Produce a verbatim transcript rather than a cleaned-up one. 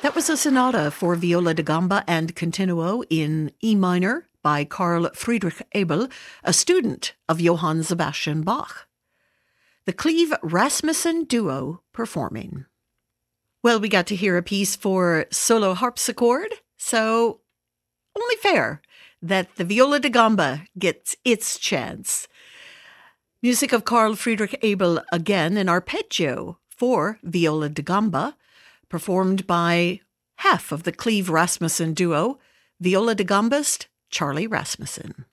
That was a sonata for viola da gamba and continuo in E minor by Carl Friedrich Abel, a student of Johann Sebastian Bach. The Cleve Rasmussen Duo performing. Well, we got to hear a piece for solo harpsichord, so only fair that the viola da gamba gets its chance. Music of Carl Friedrich Abel again, an arpeggio for viola da gamba, performed by half of the Cleve Rasmussen Duo, viola da gambist Charlie Rasmussen.